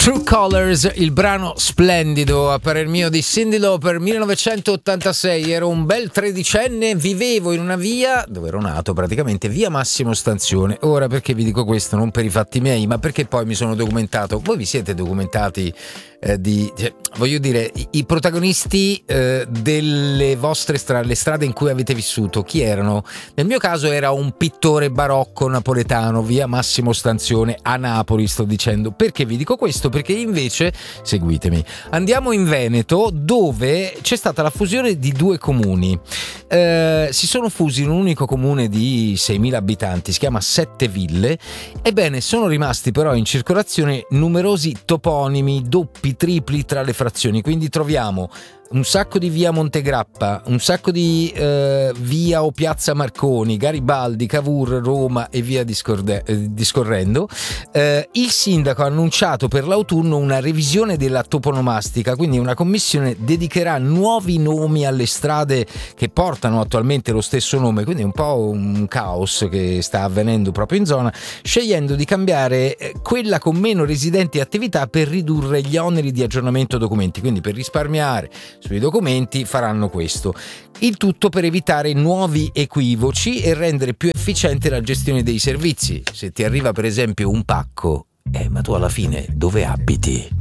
True Colors, il brano splendido a parer mio di Cyndi Lauper, 1986. Ero un bel tredicenne, vivevo in una via dove ero nato, praticamente via Massimo Stanzione. Ora, perché vi dico questo? Non per i fatti miei, ma perché poi mi sono documentato. Voi vi siete documentati voglio dire, i protagonisti delle vostre strade, le strade in cui avete vissuto, chi erano? Nel mio caso era un pittore barocco napoletano, via Massimo Stanzione a Napoli, sto dicendo. Perché vi dico questo? Perché invece, seguitemi, andiamo in Veneto, dove c'è stata la fusione di due comuni. Si sono fusi in un unico comune di 6.000 abitanti, si chiama Sette Ville. Ebbene, sono rimasti però in circolazione numerosi toponimi doppi, tripli tra le frazioni, quindi troviamo un sacco di via Montegrappa, un sacco di via o piazza Marconi, Garibaldi, Cavour, Roma e via discorrendo. Il sindaco ha annunciato per l'autunno una revisione della toponomastica, quindi una commissione dedicherà nuovi nomi alle strade che portano attualmente lo stesso nome, quindi un po' un caos che sta avvenendo proprio in zona, scegliendo di cambiare quella con meno residenti e attività per ridurre gli oneri di aggiornamento documenti, quindi per risparmiare sui documenti faranno questo. Il tutto per evitare nuovi equivoci e rendere più efficiente la gestione dei servizi. Se ti arriva per esempio un pacco, ma tu alla fine dove abiti?